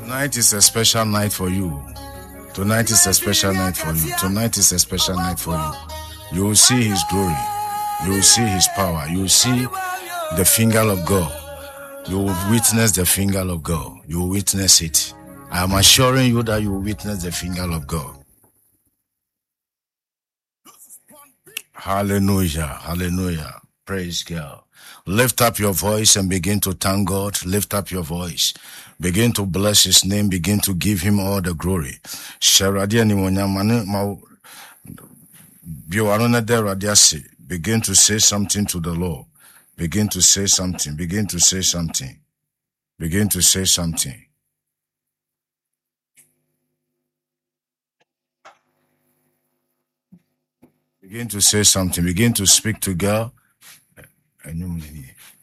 Tonight is a special night for you. Tonight is a special night for you. Tonight is a special night for you. You will see his glory. You will see his power. You will see the finger of God. You will witness the finger of God. You will witness it. I am assuring you that you will witness the finger of God. Hallelujah. Hallelujah. Praise God. Lift up your voice and begin to thank God. Lift up your voice. Begin to bless his name. Begin to give him all the glory. Begin to say something to the Lord. Begin to say something. Begin to say something. Begin to say something. Begin to say something. Begin to speak to God.